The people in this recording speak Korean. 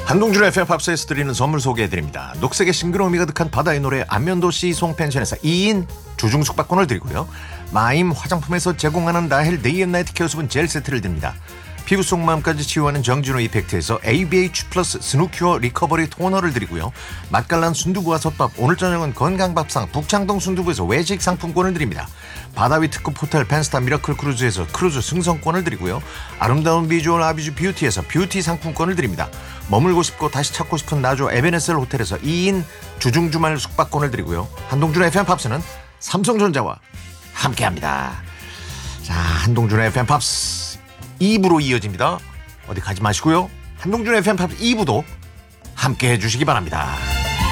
한동준의 FM 팝스에서 드리는 선물 소개해드립니다. 녹색의 싱그러움이 가득한 바다의 노래 안면도시 송펜션에서 2인 주중 숙박권을 드리고요. 마임 화장품에서 제공하는 나헬 데이앤나이트 케어수분 젤 세트를 드립니다. 피부 속 마음까지 치유하는 정진호 이펙트에서 ABH 플러스 스누큐어 리커버리 토너를 드리고요. 맛깔난 순두부와 솥밥, 오늘 저녁은 건강밥상 북창동 순두부에서 외식 상품권을 드립니다. 바다위 특급 호텔 펜스타 미라클 크루즈에서 크루즈 승선권을 드리고요. 아름다운 비주얼 아비주 뷰티에서 뷰티 상품권을 드립니다. 머물고 싶고 다시 찾고 싶은 나조 에베네셀 호텔에서 2인 주중 주말 숙박권을 드리고요. 한동준의 FM 팝스는 삼성전자와 함께합니다. 자, 한동준의 FM 팝스 2부로 이어집니다. 어디 가지 마시고요. 한동준의 FM 팝스 2부도 함께 해주시기 바랍니다.